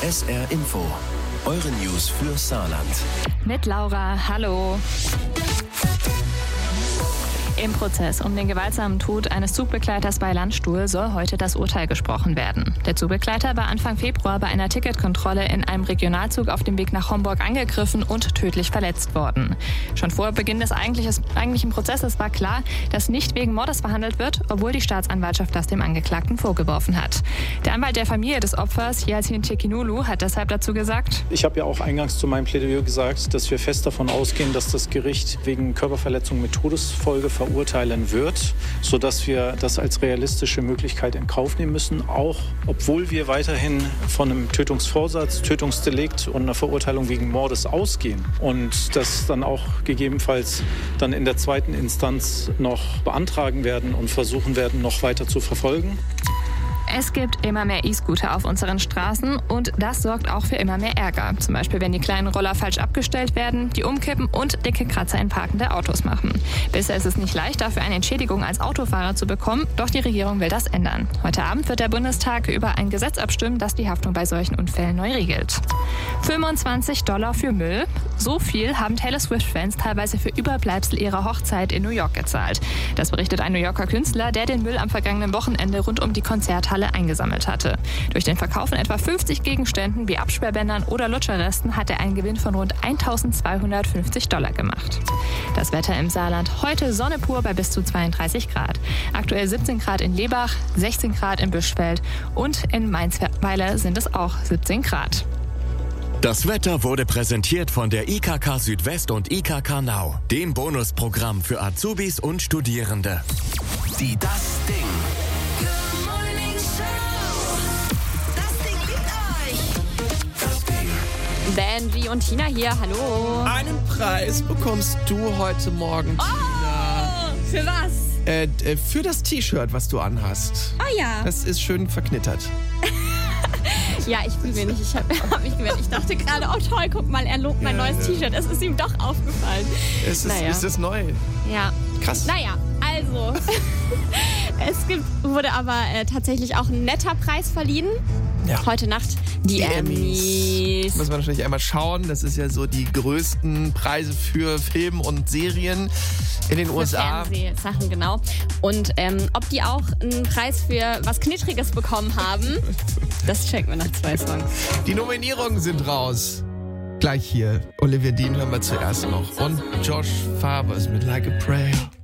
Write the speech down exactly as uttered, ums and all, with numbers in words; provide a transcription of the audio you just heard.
S R Info, eure News für Saarland. Mit Laura, hallo. Im Prozess um den gewaltsamen Tod eines Zugbegleiters bei Landstuhl soll heute das Urteil gesprochen werden. Der Zugbegleiter war Anfang Februar bei einer Ticketkontrolle in einem Regionalzug auf dem Weg nach Homburg angegriffen und tödlich verletzt worden. Schon vor Beginn des eigentlichen Prozesses war klar, dass nicht wegen Mordes verhandelt wird, obwohl die Staatsanwaltschaft das dem Angeklagten vorgeworfen hat. Der Anwalt der Familie des Opfers, Yasin Tekinulu, hat deshalb dazu gesagt: Ich habe ja auch eingangs zu meinem Plädoyer gesagt, dass wir fest davon ausgehen, dass das Gericht wegen Körperverletzung mit Todesfolge verurteilen wird, sodass wir das als realistische Möglichkeit in Kauf nehmen müssen, auch obwohl wir weiterhin von einem Tötungsvorsatz, Tötungsdelikt und einer Verurteilung wegen Mordes ausgehen und das dann auch gegebenenfalls dann in der zweiten Instanz noch beantragen werden und versuchen werden, noch weiter zu verfolgen. Es gibt immer mehr E-Scooter auf unseren Straßen und das sorgt auch für immer mehr Ärger. Zum Beispiel, wenn die kleinen Roller falsch abgestellt werden, die umkippen und dicke Kratzer in parkende Autos machen. Bisher ist es nicht leicht, dafür eine Entschädigung als Autofahrer zu bekommen, doch die Regierung will das ändern. Heute Abend wird der Bundestag über ein Gesetz abstimmen, das die Haftung bei solchen Unfällen neu regelt. fünfundzwanzig Dollar für Müll. So viel haben Taylor Swift-Fans teilweise für Überbleibsel ihrer Hochzeit in New York gezahlt. Das berichtet ein New Yorker Künstler, der den Müll am vergangenen Wochenende rund um die Konzerthalle eingesammelt hatte. Durch den Verkauf von etwa fünfzig Gegenständen wie Absperrbändern oder Lutscherresten hat er einen Gewinn von rund eintausendzweihundertfünfzig Dollar gemacht. Das Wetter im Saarland: heute Sonne pur bei bis zu zweiunddreißig Grad. Aktuell siebzehn Grad in Lebach, sechzehn Grad in Büschfeld und in Mainzweiler sind es auch siebzehn Grad. Das Wetter wurde präsentiert von der I K K Südwest und I K K Nau, dem Bonusprogramm für Azubis und Studierende. Die Das Ding. Benji und Tina hier, hallo. Einen Preis bekommst du heute Morgen, Tina. Oh, für was? Äh, äh, für das T-Shirt, was du anhast. Oh ja. Das ist schön verknittert. Ja, ich will mir nicht. Ich habe hab mich gewehrt. Ich dachte gerade, oh toll, guck mal, er lobt mein ja, neues ja. T-Shirt. Es ist ihm doch aufgefallen. Es ist, naja. ist es neu? Ja. Krass. Naja, also. Es gibt, wurde aber äh, tatsächlich auch ein netter Preis verliehen. Ja. Heute Nacht die, die Emmys. Muss man natürlich einmal schauen. Das ist ja so die größten Preise für Film und Serien in den für U S A. Fernsehsachen, genau. Und ähm, ob die auch einen Preis für was Knittriges bekommen haben, das checken wir nach zwei Songs. Die Nominierungen sind raus. Gleich hier. Olivia Dean hören wir zuerst noch. Und Josh Fabers mit Like a Prayer.